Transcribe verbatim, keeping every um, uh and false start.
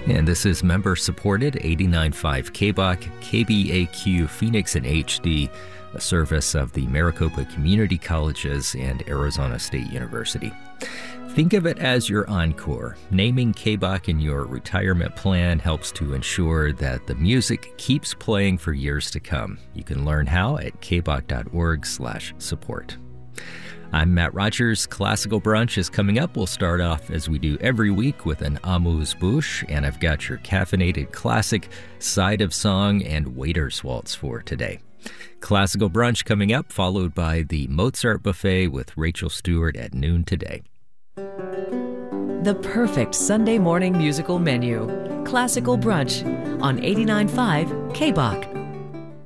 And this is member-supported eighty-nine point five K B O C, K B A Q Phoenix in H D, a service of the Maricopa Community Colleges and Arizona State University. Think of it as your encore. Naming K B O C in your retirement plan helps to ensure that the music keeps playing for years to come. You can learn how at kboc.org slash support. I'm Matt Rogers. Classical Brunch is coming up. We'll start off, as we do every week, with an amuse-bouche, and I've got your caffeinated classic, side of song, and waiter's waltz for today. Classical Brunch coming up, followed by the Mozart Buffet with Rachel Stewart at noon today. The perfect Sunday morning musical menu. Classical Brunch on eighty-nine point five K B O C.